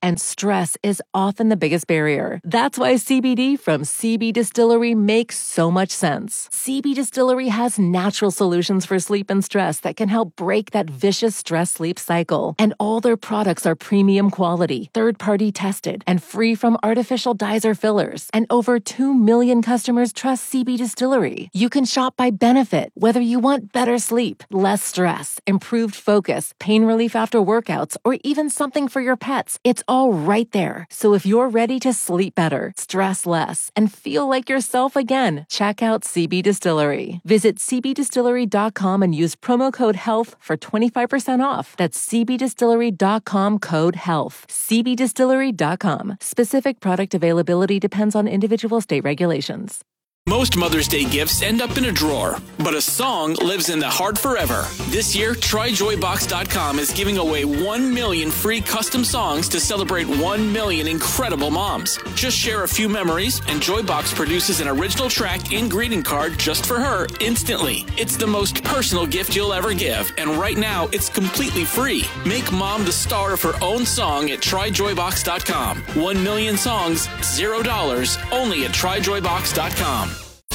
and stress is often the biggest barrier. That's why CBD from CB Distillery makes so much sense. CB Distillery has natural solutions for sleep and stress that can help break that vicious stress-sleep cycle. And all their products are premium quality, third-party tested, and free from artificial dyes or fillers. And over 2 million customers trust CB Distillery. You can shop by benefit, whether you want better sleep, less stress, improved focus, pain relief after workouts, or even something for your pets. It's all right there. So if you're ready to sleep better, stress less, and feel like yourself again, check out CB Distillery. Visit cbdistillery.com and use promo code HEALTH for 25% off. That's cbdistillery.com code HEALTH. cbdistillery.com. Specific product availability depends on individual state regulations. Most Mother's Day gifts end up in a drawer, but a song lives in the heart forever. This year, TryJoyBox.com is giving away 1 million free custom songs to celebrate 1 million incredible moms. Just share a few memories, and Joybox produces an original track and greeting card just for her instantly. It's the most personal gift you'll ever give, and right now, it's completely free. Make mom the star of her own song at TryJoyBox.com. 1 million songs, $0, only at TryJoyBox.com.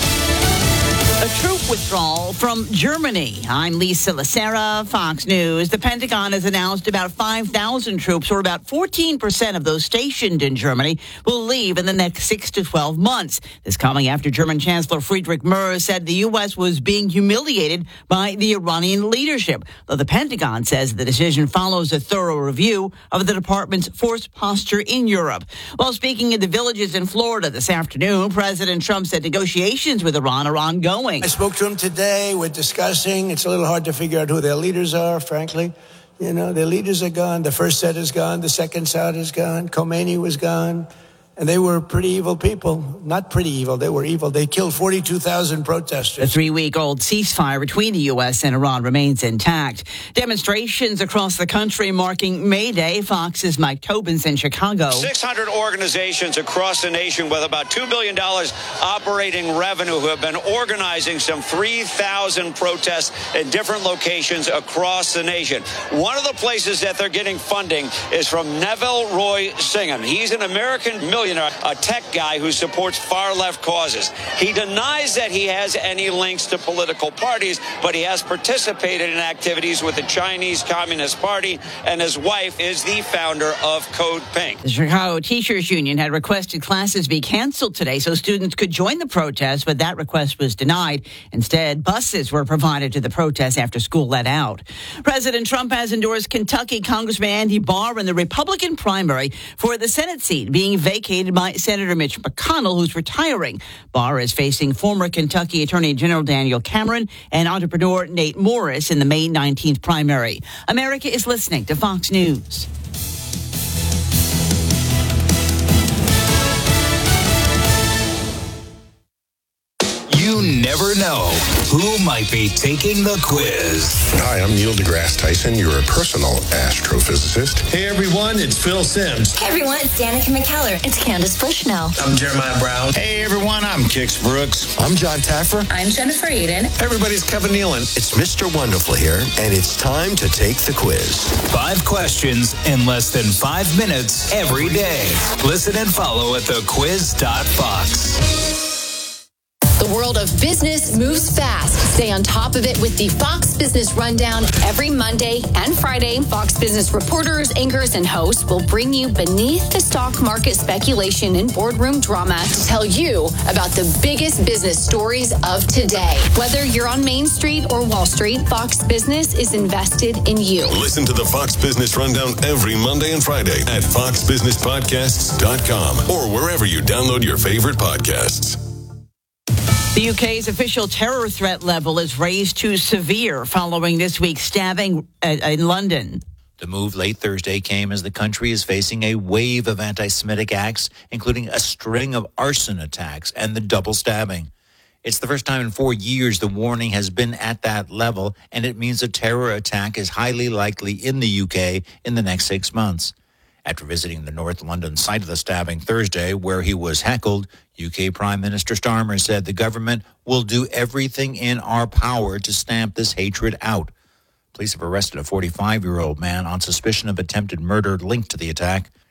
A troop withdrawal from Germany. I'm Lisa Lacera, Fox News. The Pentagon has announced about 5,000 troops, or about 14% of those stationed in Germany, will leave in the next 6 to 12 months. This coming after German Chancellor Friedrich Merz said the U.S. was being humiliated by the Iranian leadership. Though the Pentagon says the decision follows a thorough review of the department's force posture in Europe. While speaking in the Villages in Florida this afternoon, President Trump said negotiations with Iran are ongoing. I spoke to him today. We're discussing. It's a little hard to figure out who their leaders are, frankly. You know, their leaders are gone. The first set is gone. The second set is gone. Khomeini was gone. And they were pretty evil people. Not pretty evil. They were evil. They killed 42,000 protesters. The 3-week-old ceasefire between the U.S. and Iran remains intact. Demonstrations across the country marking May Day. Fox's Mike Tobin's in Chicago. 600 organizations across the nation with about $2 billion operating revenue who have been organizing some 3,000 protests in different locations across the nation. One of the places that they're getting funding is from Neville Roy Singham. He's an American millionaire, a tech guy who supports far-left causes. He denies that he has any links to political parties, but he has participated in activities with the Chinese Communist Party, and his wife is the founder of Code Pink. The Chicago Teachers Union had requested classes be canceled today so students could join the protest, but that request was denied. Instead, buses were provided to the protest after school let out. President Trump has endorsed Kentucky Congressman Andy Barr in the Republican primary for the Senate seat being vacated by Senator Mitch McConnell, who's retiring. Barr is facing former Kentucky Attorney General Daniel Cameron and entrepreneur Nate Morris in the May 19th primary. America is listening to Fox News. You never know who might be taking the quiz. Hi, I'm Neil deGrasse Tyson, your personal astrophysicist. Hey everyone, it's Phil Simms. Hey everyone, it's Danica McKellar. It's Candace Bushnell. I'm Jeremiah Brown. Hey everyone, I'm Kix Brooks. I'm John Taffer. I'm Jennifer Aiden. Hey everybody's Kevin Nealon. It's Mr. Wonderful here, and it's time to take the quiz. 5 questions in less than 5 minutes every day. Listen and follow at thequiz.fox. The world of business moves fast. Stay on top of it with the Fox Business Rundown. Every Monday and Friday, Fox Business reporters, anchors, and hosts will bring you beneath the stock market speculation and boardroom drama to tell you about the biggest business stories of today. Whether you're on Main Street or Wall Street, Fox Business is invested in you. Listen to the Fox Business Rundown every Monday and Friday at foxbusinesspodcasts.com or wherever you download your favorite podcasts. The UK's official terror threat level is raised to severe following this week's stabbing in London. The move late Thursday came as the country is facing a wave of anti-Semitic acts, including a string of arson attacks and the double stabbing. It's the first time in 4 years the warning has been at that level, and it means a terror attack is highly likely in the UK in the next 6 months. After visiting the North London site of the stabbing Thursday, where he was heckled, UK Prime Minister Starmer said the government will do everything in our power to stamp this hatred out. Police have arrested a 45-year-old man on suspicion of attempted murder linked to the attack.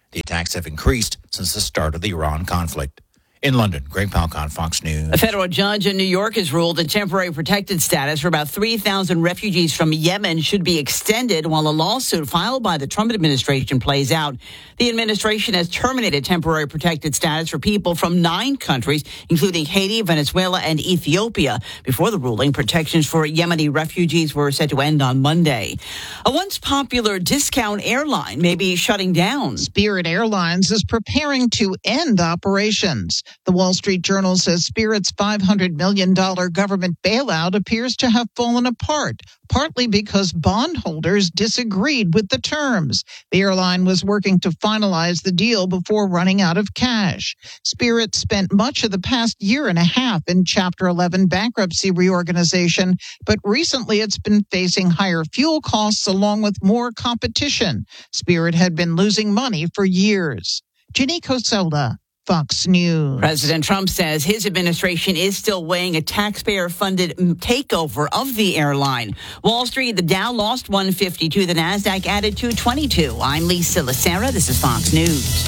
The attacks have increased since the start of the Iran conflict. In London, Greg Palcon, Fox News. A federal judge in New York has ruled that temporary protected status for about 3,000 refugees from Yemen should be extended while a lawsuit filed by the Trump administration plays out. The administration has terminated temporary protected status for people from 9 countries, including Haiti, Venezuela, and Ethiopia. Before the ruling, protections for Yemeni refugees were set to end on Monday. A once popular discount airline may be shutting down. Spirit Airlines is preparing to end operations. The Wall Street Journal says Spirit's $500 million government bailout appears to have fallen apart, partly because bondholders disagreed with the terms. The airline was working to finalize the deal before running out of cash. Spirit spent much of the past year and a half in Chapter 11 bankruptcy reorganization, but recently it's been facing higher fuel costs along with more competition. Spirit had been losing money for years. Ginny Cosola, Fox News. President Trump says his administration is still weighing a taxpayer-funded takeover of the airline. Wall Street, the Dow lost 152. The NASDAQ added 222. I'm Lisa Lacera. This is Fox News.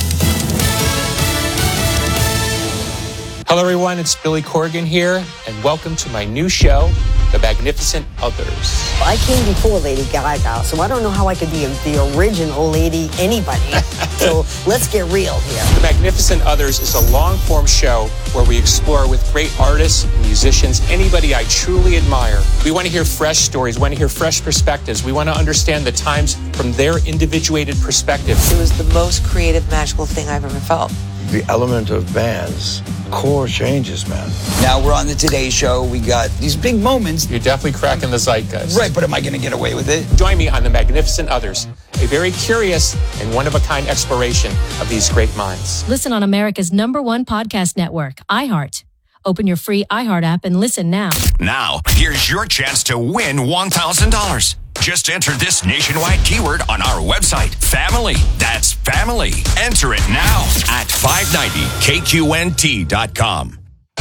Hello, everyone. It's Billy Corgan here, and welcome to my new show, The Magnificent Others. I came before Lady Gaga, so I don't know how I could be the original Lady anybody. So let's get real here. The Magnificent Others is a long-form show where we explore with great artists, musicians, anybody I truly admire. We want to hear fresh stories. We want to hear fresh perspectives. We want to understand the times from their individuated perspective. It was the most creative, magical thing I've ever felt. The element of bands, core changes, man. Now we're on the Today Show. We got these big moments. You're definitely cracking the zeitgeist. Right, but am I going to get away with it? Join me on The Magnificent Others, a very curious and one-of-a-kind exploration of these great minds. Listen on America's #1 podcast network, iHeart. Open your free iHeart app and listen now. Now, here's your chance to win $1,000. Just enter this nationwide keyword on our website, family. That's family. Enter it now at 590kqnt.com.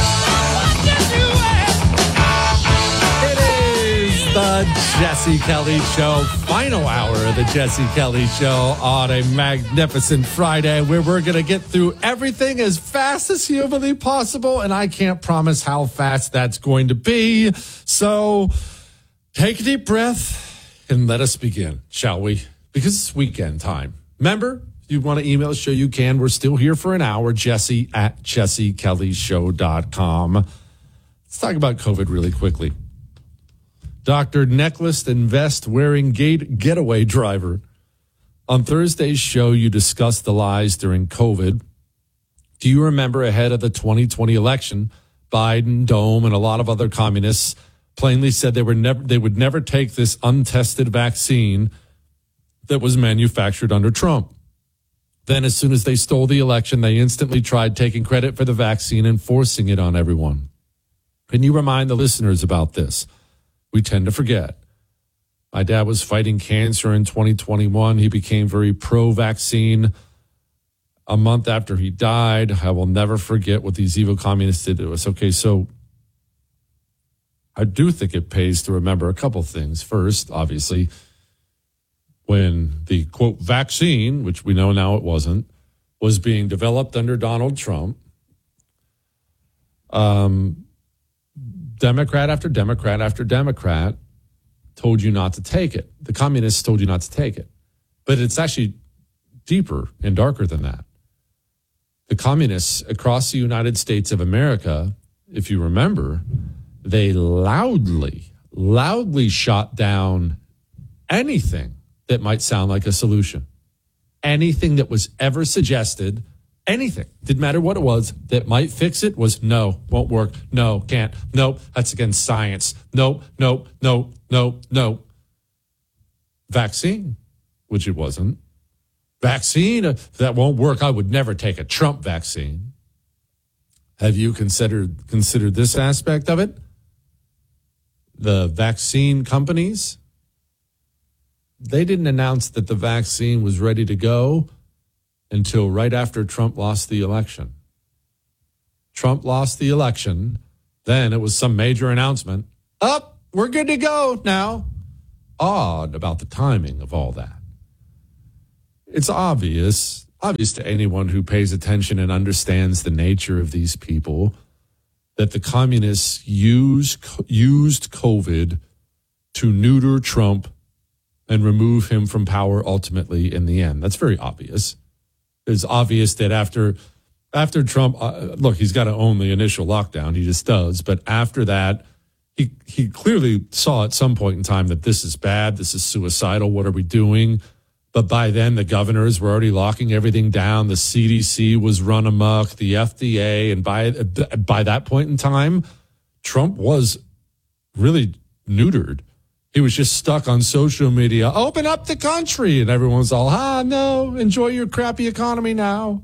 It is the Jesse Kelly Show, final hour of the Jesse Kelly Show on a magnificent Friday where we're going to get through everything as fast as humanly possible, and I can't promise how fast that's going to be. So take a deep breath and let us begin, shall we? Because it's weekend time. Remember, if you want to email the show, you can. We're still here for an hour. Jesse at jessekellyshow.com. Let's talk about COVID really quickly. Dr. Necklace and vest wearing getaway driver. On Thursday's show, you discussed the lies during COVID. Do you remember ahead of the 2020 election, Biden, Dome, and a lot of other communists plainly said they would never take this untested vaccine that was manufactured under Trump. Then as soon as they stole the election, they instantly tried taking credit for the vaccine and forcing it on everyone. Can you remind the listeners about this? We tend to forget. My dad was fighting cancer in 2021. He became very pro-vaccine. A month after he died, I will never forget what these evil communists did to us. Okay, so I do think it pays to remember a couple things. First, obviously, when the, quote, vaccine, which we know now it wasn't, was being developed under Donald Trump, Democrat after Democrat after Democrat told you not to take it. The communists told you not to take it. But it's actually deeper and darker than that. The communists across the United States of America, if you remember, they loudly shot down anything that might sound like a solution. Anything that was ever suggested, anything, didn't matter what it was, that might fix it was no, won't work, no, can't, nope, that's against science, nope. Vaccine, which it wasn't. Vaccine, that won't work. I would never take a Trump vaccine. Have you considered this aspect of it? The vaccine companies, they didn't announce that the vaccine was ready to go until right after Trump lost the election. Trump lost the election. Then it was some major announcement. We're good to go now. Odd about the timing of all that. It's obvious obvious to anyone who pays attention and understands the nature of these people that the communists used COVID to neuter Trump and remove him from power ultimately in the end. That's very obvious. It's obvious that after Trump, look, he's got to own the initial lockdown. He just does. But after that, he clearly saw at some point in time that this is bad. This is suicidal. What are we doing? But by then, the governors were already locking everything down. The CDC was run amok, the FDA. And by that point in time, Trump was really neutered. He was just stuck on social media. Open up the country. And everyone's all, no, enjoy your crappy economy now.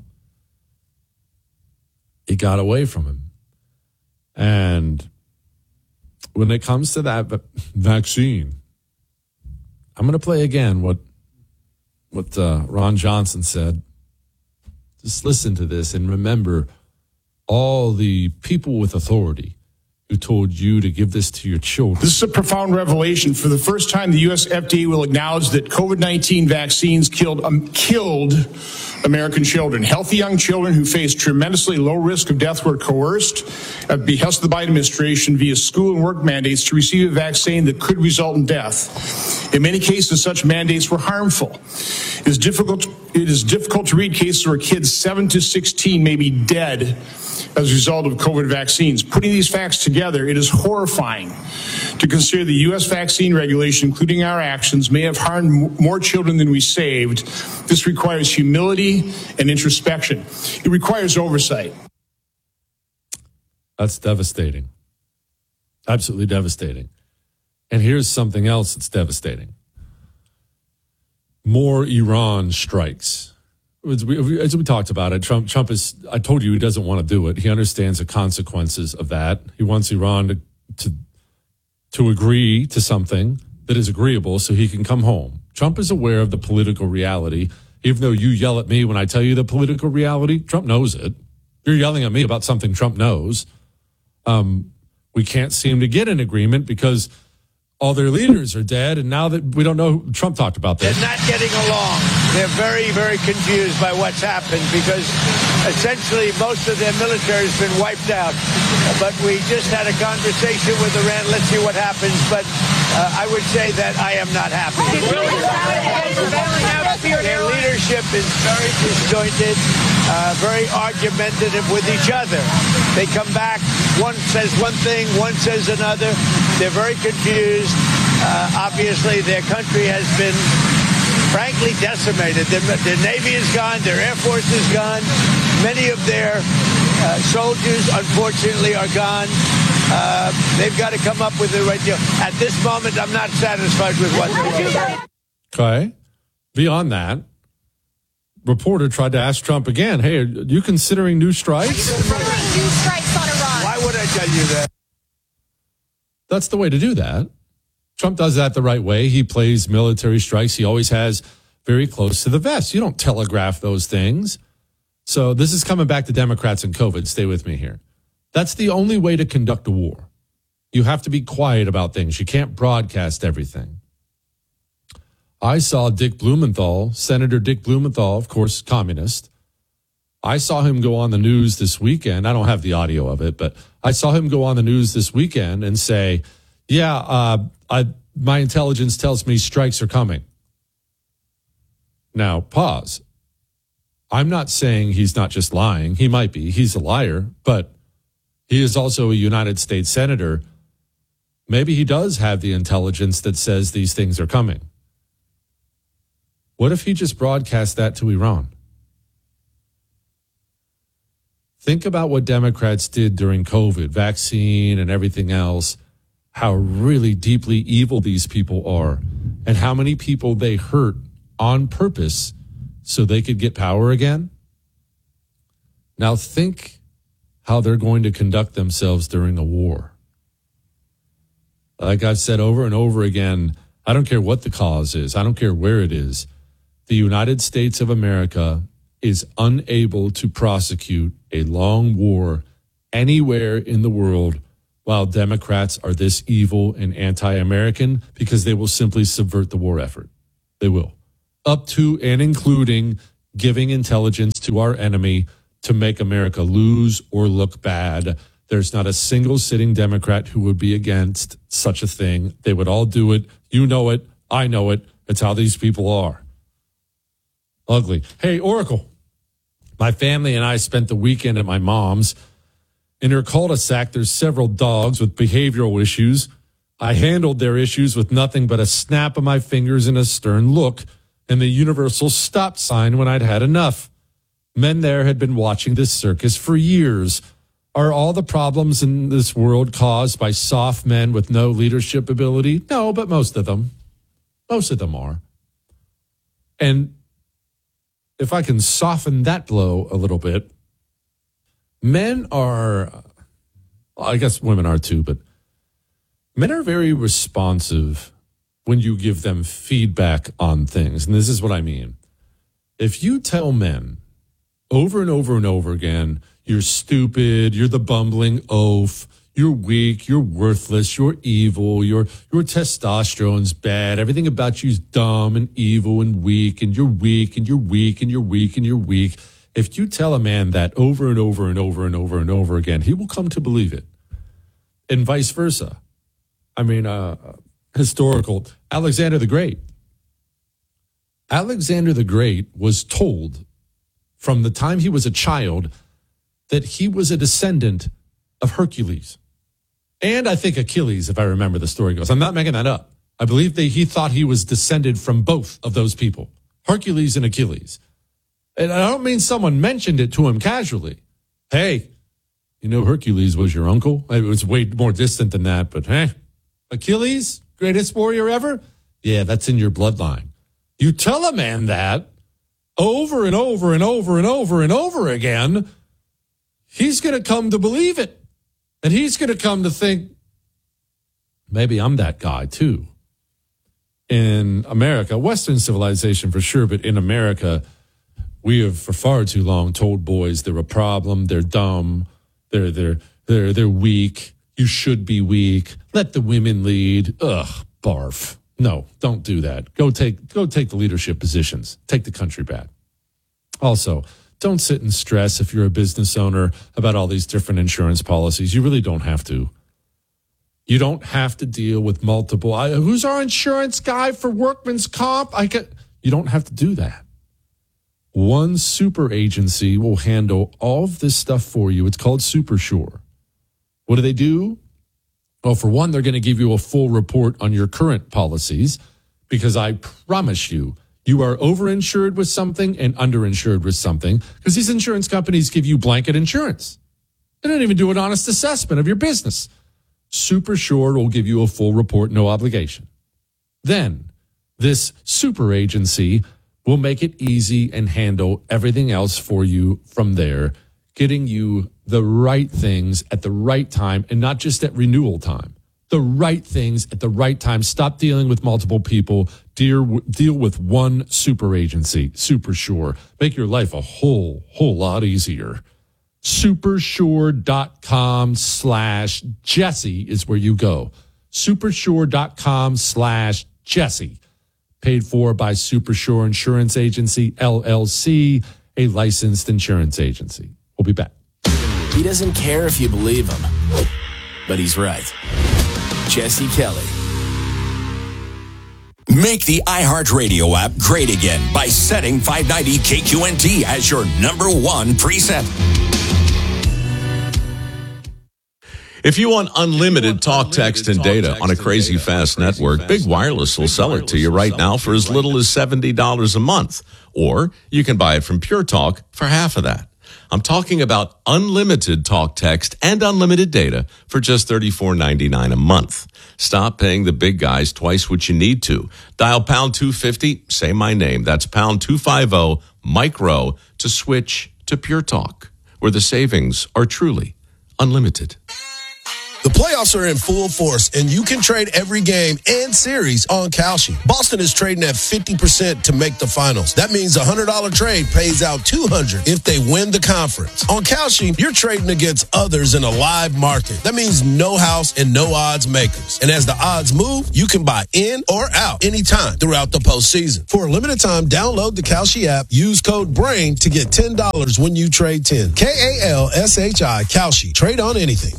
It got away from him. And when it comes to that vaccine, I'm going to play again what Ron Johnson said. Just listen to this and remember all the people with authority who told you to give this to your children. This is a profound revelation. For the first time, the U.S. FDA will acknowledge that COVID-19 vaccines killed American children. Healthy young children who face tremendously low risk of death were coerced at behest of the Biden administration via school and work mandates to receive a vaccine that could result in death. In many cases, such mandates were harmful. It is difficult to read cases where kids 7 to 16 may be dead as a result of COVID vaccines. Putting these facts together, it is horrifying to consider the U.S. vaccine regulation, including our actions, may have harmed more children than we saved. This requires humility and introspection. It requires oversight. That's devastating. Absolutely devastating. And here's something else that's devastating. More Iran strikes. As we talked about it, Trump is, I told you he doesn't want to do it. He understands the consequences of that. He wants Iran to agree to something that is agreeable so he can come home. Trump is aware of the political reality. Even though you yell at me when I tell you the political reality, Trump knows it. You're yelling at me about something Trump knows. We can't seem to get an agreement because all their leaders are dead, and now that we don't know, Trump talked about this. They're not getting along. They're very, very confused by what's happened because essentially most of their military has been wiped out. But we just had a conversation with Iran. Let's see what happens. But I would say that I am not happy. Their leadership is very disjointed, very argumentative with each other. They come back, one says one thing, one says another. They're very confused. Obviously, their country has been, frankly, decimated. Their Navy is gone. Their Air Force is gone. Many of their soldiers, unfortunately, are gone. They've got to come up with the right deal. At this moment, I'm not satisfied with what they're doing. Okay. Beyond that, reporter tried to ask Trump again, hey, are you considering new strikes? New strikes on Iran. Why would I tell you that? That's the way to do that. Trump does that the right way. He plays military strikes. He always has very close to the vest. You don't telegraph those things. So this is coming back to Democrats and COVID. Stay with me here. That's the only way to conduct a war. You have to be quiet about things. You can't broadcast everything. I saw Dick Blumenthal, Senator Dick Blumenthal, of course, communist. I saw him go on the news this weekend. I don't have the audio of it, but I saw him go on the news this weekend and say, my intelligence tells me strikes are coming. Now, pause. I'm not saying he's not just lying. He might be. He's a liar, but he is also a United States senator. Maybe he does have the intelligence that says these things are coming. What if he just broadcast that to Iran? Think about what Democrats did during COVID, vaccine and everything else, how really deeply evil these people are, and how many people they hurt on purpose so they could get power again. Now think how they're going to conduct themselves during a war. Like I've said over and over again, I don't care what the cause is. I don't care where it is. The United States of America is unable to prosecute a long war anywhere in the world while Democrats are this evil and anti-American because they will simply subvert the war effort. They will. Up to and including giving intelligence to our enemy to make America lose or look bad. There's not a single sitting Democrat who would be against such a thing. They would all do it. You know it. I know it. It's how these people are. Ugly. Hey, Oracle. My family and I spent the weekend at my mom's. In her cul-de-sac, there's several dogs with behavioral issues. I handled their issues with nothing but a snap of my fingers and a stern look, and the universal stop sign when I'd had enough. Men there had been watching this circus for years. Are all the problems in this world caused by soft men with no leadership ability? No, but most of them. Most of them are. And if I can soften that blow a little bit, men are, I guess women are too, but men are very responsive when you give them feedback on things. And this is what I mean. If you tell men over and over and over again, you're stupid, you're the bumbling oaf, you're weak, you're worthless, you're evil, your testosterone's bad, everything about you's dumb and evil and weak, and you're weak, and you're weak, and you're weak, and you're weak. If you tell a man that over and over and over and over and over again, he will come to believe it. And vice versa. I mean, historical. Alexander the Great. Alexander the Great was told from the time he was a child that he was a descendant of Hercules. And I think Achilles, if I remember the story goes. I'm not making that up. I believe he thought he was descended from both of those people, Hercules and Achilles. And I don't mean someone mentioned it to him casually. Hey, you know Hercules was your uncle? It was way more distant than that, but hey, Achilles, greatest warrior ever? Yeah, that's in your bloodline. You tell a man that over and over and over and over and over again, he's going to come to believe it. And he's going to come to think, maybe I'm that guy too. In America, Western civilization for sure, but in America, we have for far too long told boys they're a problem, they're dumb, they're weak. You should be weak. Let the women lead. Ugh, barf. No, don't do that. Go take the leadership positions. Take the country back. Also, don't sit and stress if you're a business owner about all these different insurance policies. You really don't have to. You don't have to deal with multiple. Who's our insurance guy for workman's comp? You don't have to do that. One super agency will handle all of this stuff for you. It's called SuperSure. What do they do? Well, for one, they're going to give you a full report on your current policies because I promise you, you are overinsured with something and underinsured with something because these insurance companies give you blanket insurance. They don't even do an honest assessment of your business. SuperSure will give you a full report, no obligation. Then this super agency will make it easy and handle everything else for you from there, getting you the right things at the right time and not just at renewal time. The right things at the right time. Stop dealing with multiple people. Deal with one super agency, SuperSure. Make your life a whole lot easier. Supersure.com/Jesse is where you go. Supersure.com/Jesse. Paid for by SuperSure Insurance Agency, LLC, a licensed insurance agency. We'll be back. He doesn't care if you believe him, but he's right. Jesse Kelly. Make the iHeartRadio app great again by setting 590 KQNT as your number one preset. If you want unlimited talk, text, and data on a crazy fast network, Big Wireless will sell it to you right now for as little as $70 a month. Or you can buy it from Pure Talk for half of that. I'm talking about unlimited talk, text, and unlimited data for just $34.99 a month. Stop paying the big guys twice what you need to. Dial pound 250, say my name. That's pound 250, micro, to switch to Pure Talk, where the savings are truly unlimited. The playoffs are in full force, and you can trade every game and series on Kalshi. Boston is trading at 50% to make the finals. That means a $100 trade pays out $200 if they win the conference. On Kalshi, you're trading against others in a live market. That means no house and no odds makers. And as the odds move, you can buy in or out anytime throughout the postseason. For a limited time, download the Kalshi app. Use code BRAIN to get $10 when you trade 10. KALSHI, Kalshi. Trade on anything.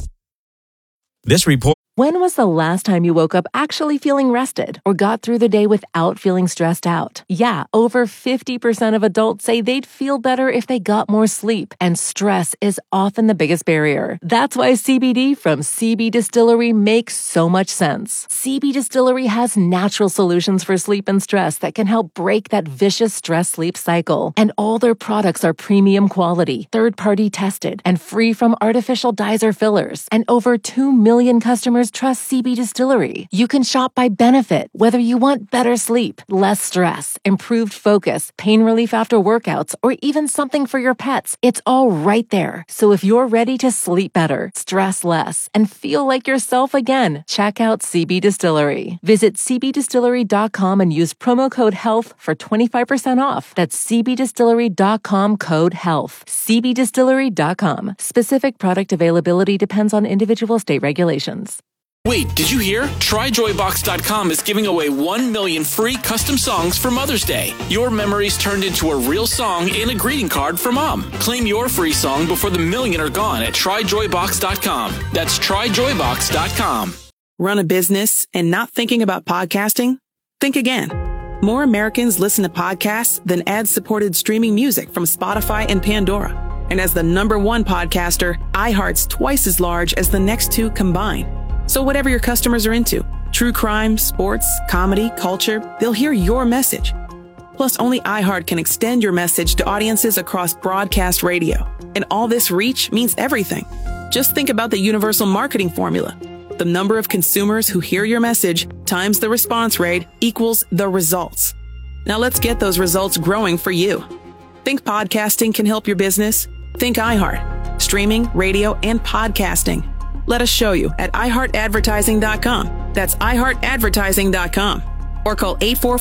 This report. When was the last time you woke up actually feeling rested or got through the day without feeling stressed out? Yeah, over 50% of adults say they'd feel better if they got more sleep, and stress is often the biggest barrier. That's why CBD from CB Distillery makes so much sense. CB Distillery has natural solutions for sleep and stress that can help break that vicious stress-sleep cycle. And all their products are premium quality, third-party tested, and free from artificial dyes or fillers. And over 2 million customers trust CB Distillery. You can shop by benefit, whether you want better sleep, less stress, improved focus, pain relief after workouts, or even something for your pets. It's all right there. So if you're ready to sleep better, stress less, and feel like yourself again, check out CB Distillery. Visit cbdistillery.com and use promo code HEALTH for 25% off. That's cbdistillery.com, code HEALTH. cbdistillery.com. Specific product availability depends on individual state regulations. Wait, did you hear? TryJoyBox.com is giving away 1 million free custom songs for Mother's Day. Your memories turned into a real song and a greeting card for Mom. Claim your free song before the million are gone at TryJoyBox.com. That's TryJoyBox.com. Run a business and not thinking about podcasting? Think again. More Americans listen to podcasts than ad-supported streaming music from Spotify and Pandora. And as the #1 podcaster, iHeart's twice as large as the next two combined. So whatever your customers are into, true crime, sports, comedy, culture, they'll hear your message. Plus, only iHeart can extend your message to audiences across broadcast radio. And all this reach means everything. Just think about the universal marketing formula. The number of consumers who hear your message times the response rate equals the results. Now let's get those results growing for you. Think podcasting can help your business? Think iHeart. Streaming, radio, and podcasting. Let us show you at iHeartAdvertising.com. That's iHeartAdvertising.com. Or call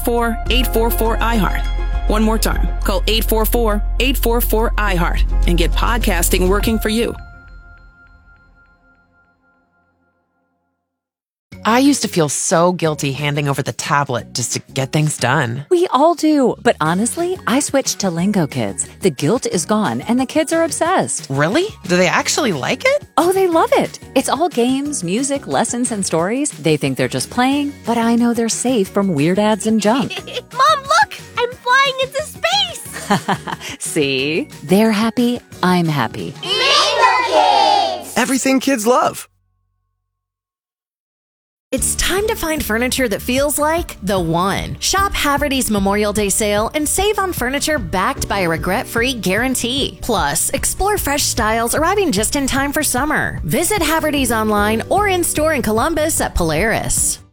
844-844-iHeart. One more time. Call 844-844-iHeart and get podcasting working for you. I used to feel so guilty handing over the tablet just to get things done. We all do. But honestly, I switched to Lingo Kids. The guilt is gone and the kids are obsessed. Really? Do they actually like it? Oh, they love it. It's all games, music, lessons, and stories. They think they're just playing, but I know they're safe from weird ads and junk. Mom, look! I'm flying into space! See? They're happy. I'm happy. Lingo Kids! Everything kids love. It's time to find furniture that feels like the one. Shop Haverty's Memorial Day sale and save on furniture backed by a regret-free guarantee. Plus, explore fresh styles arriving just in time for summer. Visit Haverty's online or in-store in Columbus at Polaris.